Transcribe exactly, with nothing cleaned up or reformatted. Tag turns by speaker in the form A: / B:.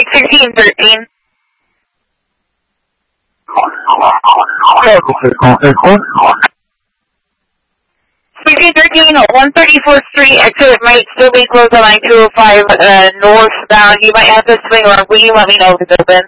A: take sixteen thirteen. sixteen thirteen, one thirty-fourth Street, exit might still be closed on line two oh five uh, northbound. You might have to swing around. Will you let me know if it's open?